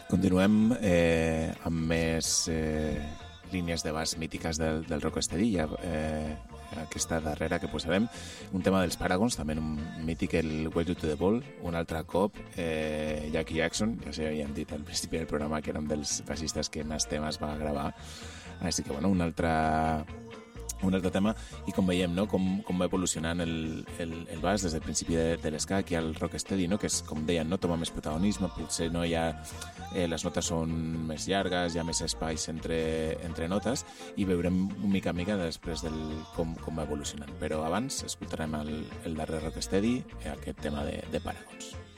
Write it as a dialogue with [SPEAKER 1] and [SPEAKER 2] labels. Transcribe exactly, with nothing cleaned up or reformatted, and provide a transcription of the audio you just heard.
[SPEAKER 1] Continuem eh, amb més eh, línies de baix mítiques del, del rocksteady. Ja, eh, aquesta darrera que posarem, un tema dels Paragons, també un mític, el Welcome to the Ball, un altre cop, eh, Jackie Jackson, ja sé, ja hem dit al principi del programa que era un dels baixistes que més temes va gravar, així que bueno, un altre... un altre tema, i com veiem, no? com, com va evolucionant el, el, el baix des del principi de, de l'esca aquí al rocksteady, no? Que és, com deien, no? Toma més protagonisme, potser no hi ha... Eh, les notes són més llargues, hi ha més espais entre, entre notes, i veurem mica en mica després del, com, com va evolucionant. Però abans escoltarem el, el darrer rocksteady, aquest tema de, de Paragons.